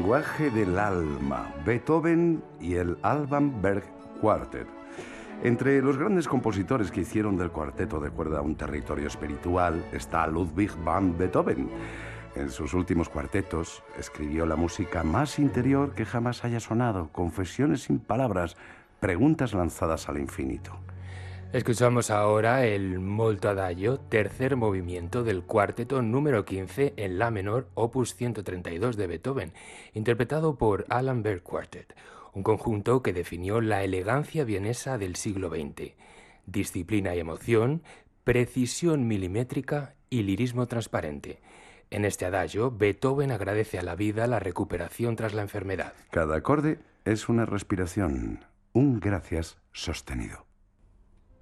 lenguaje del alma, Beethoven y el Alban Berg Quartet. Entre los grandes compositores que hicieron del cuarteto de cuerda un territorio espiritual está Ludwig van Beethoven. En sus últimos cuartetos escribió la música más interior que jamás haya sonado, confesiones sin palabras, preguntas lanzadas al infinito. Escuchamos ahora el Molto Adagio, tercer movimiento del cuarteto número 15 en la menor, opus 132 de Beethoven, interpretado por Alban Berg Quartet, un conjunto que definió la elegancia vienesa del siglo XX. Disciplina y emoción, precisión milimétrica y lirismo transparente. En este adagio, Beethoven agradece a la vida la recuperación tras la enfermedad. Cada acorde es una respiración, un gracias sostenido.